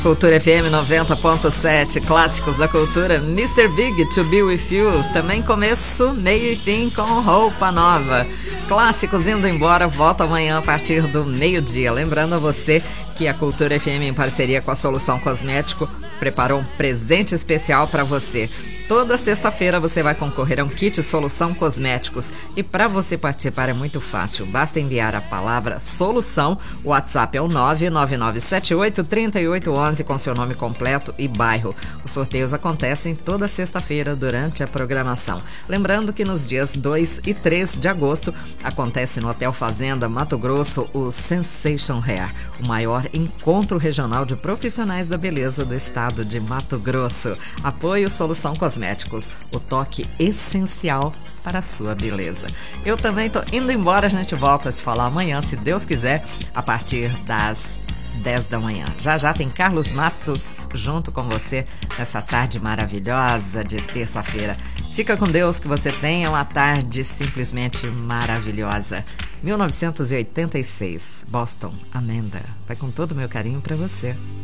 Cultura FM 90.7, clássicos da cultura, Mr. Big, To Be With You, também começo, meio e fim com roupa nova. Clássicos indo embora, volta amanhã a partir do meio-dia. Lembrando a você que a Cultura FM, em parceria com a Solução Cosmético, preparou um presente especial para você. Toda sexta-feira você vai concorrer a um kit Solução Cosméticos. E para você participar é muito fácil. Basta enviar a palavra solução. O WhatsApp é o 999783811 com seu nome completo e bairro. Os sorteios acontecem toda sexta-feira durante a programação. Lembrando que nos dias 2 e 3 de agosto acontece no Hotel Fazenda Mato Grosso o Sensation Hair, o maior encontro regional de profissionais da beleza do estado de Mato Grosso. Apoio Solução Cosméticos, o toque essencial para a sua beleza. Eu também tô indo embora, a gente volta a se falar amanhã, se Deus quiser, a partir das 10 da manhã. Já já tem Carlos Matos junto com você nessa tarde maravilhosa de terça-feira. Fica com Deus, que você tenha uma tarde simplesmente maravilhosa. 1986, Boston, Amanda. Vai com todo o meu carinho para você.